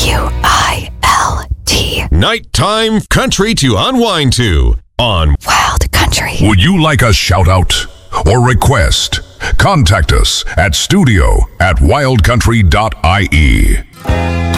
Nighttime country to unwind to on Wild Country. Would you like a shout out or request? Contact us at studio@wildcountry.ie.